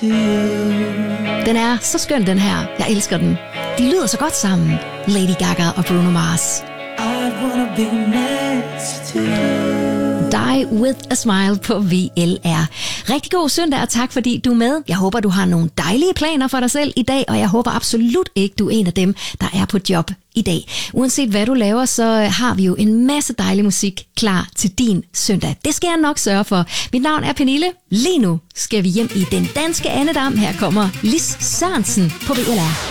to you. Den er så skøn, den her. Jeg elsker den. De lyder så godt sammen. Lady Gaga og Bruno Mars. I wanna be next to you. Die with a Smile på VLR. Rigtig god søndag, og tak fordi du er med. Jeg håber, du har nogle dejlige planer for dig selv i dag, og jeg håber absolut ikke, du er en af dem, der er på job i dag. Uanset hvad du laver, så har vi jo en masse dejlig musik klar til din søndag. Det skal jeg nok sørge for. Mit navn er Pernille. Lige nu skal vi hjem i den danske andedam. Her kommer Lis Sørensen på VLR.